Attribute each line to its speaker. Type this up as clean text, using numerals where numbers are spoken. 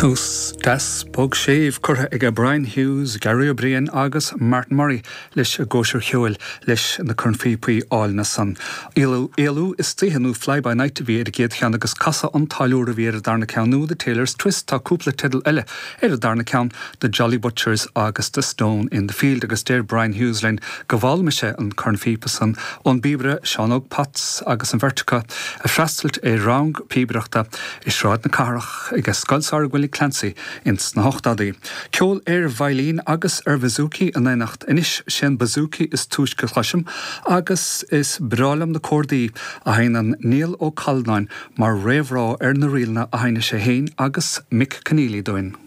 Speaker 1: Tús das bog séh curtha ag Brian Hughes, Gary O'Brien agus Martin Murray leis a ggóisiir cheúil leis na chunfípaí áil na san. Éalú is tíhanú fly-by-night a bhí ar a géad cheann agus casa an talúir a bhí ar a darna ceannú the Taylor's Twist tá cúpla tidal eile ar a darna ceann the Jolly Butchers agus the Stone in the Field agus déir Brian Hughes lein go bhfuil me sé an chunfípa san ón bíbre Seanóg Pats agus an Vertica a freastailt é rang píbreachta is ráid na carach agus scoilsár Willie Clancy in na hochtadaí. Ceol Bhailín agus Bouzouki an éanacht inis sin Bouzouki is túis go chluisim agus is bralam na córdaí a hain an Neil Ó Calnáin mar réimhrá ar na rialna a haine sé héin agus Mick Keneally doin.